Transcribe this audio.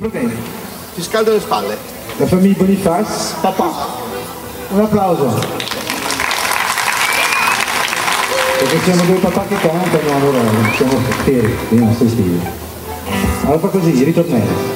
problemi. Ti scaldo le spalle. La famiglia Boniface, papà. Un applauso. Perché siamo due papà che cantano, allora siamo fieri, non sei stili. Allora fa così, ritornello.